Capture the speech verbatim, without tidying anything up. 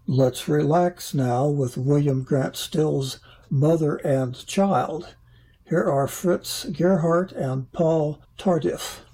Let's relax now with William Grant Still's Mother and Child. Here are Fritz Gerhardt and Paul Tardif.